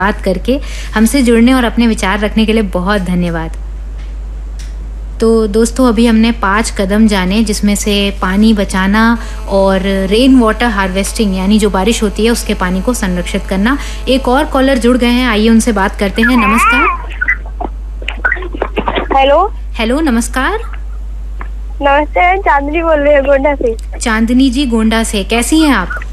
बात करके हमसे जुड़ने और अपने विचार रखने के लिए बहुत धन्यवाद। तो दोस्तों, अभी हमने 5 कदम जाने, जिसमें से पानी बचाना और रेन वाटर हार्वेस्टिंग यानी जो बारिश होती है उसके पानी को संरक्षित करना। एक और कॉलर जुड़ गए हैं, आइए उनसे बात करते हैं। नमस्कार। हेलो, नमस्कार। नमस्ते, चांदनी बोल रही है गोंडा से। चांदनी जी, गोंडा से कैसी हैं आप?